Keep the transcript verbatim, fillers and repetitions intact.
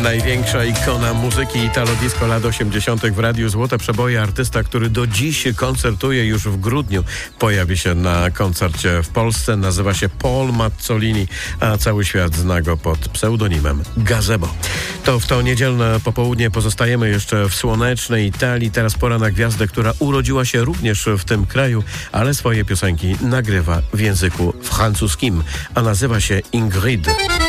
Największa ikona muzyki italo-disco lat osiemdziesiątych w Radiu Złote Przeboje. Artysta, który do dziś koncertuje, już w grudniu pojawi się na koncercie w Polsce. Nazywa się Paul Mazzolini, a cały świat zna go pod pseudonimem Gazebo. To w to niedzielne popołudnie pozostajemy jeszcze w słonecznej Italii. Teraz pora na gwiazdę, która urodziła się również w tym kraju, ale swoje piosenki nagrywa w języku francuskim, a nazywa się Ingrid.